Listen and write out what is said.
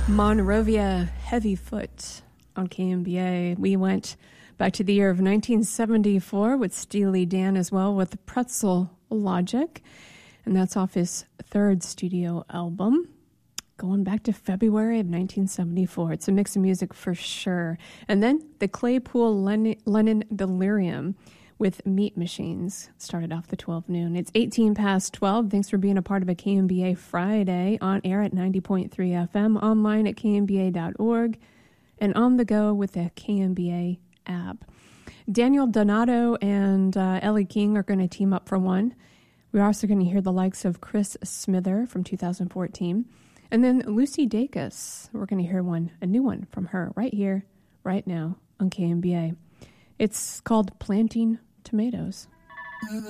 Monrovia Heavyfoot on KMBA. We went back to the year of 1974 with Steely Dan as well with Pretzel Logic, and that's off his third studio album, going back to February of 1974. It's a mix of music for sure. And then the Claypool Lennon Delirium with Meat Machines started off the 12 noon. It's 18 past 12. Thanks for being a part of a KMBA Friday, on air at 90.3 FM, online at kmba.org, and on the go with the KMBA app. Daniel Donato and Ellie King are going to team up for one. We're also going to hear the likes of Chris Smither from 2014. And then Lucy Dacus, we're going to hear a new one from her right here, right now on KMBA. It's called Planting Tomatoes.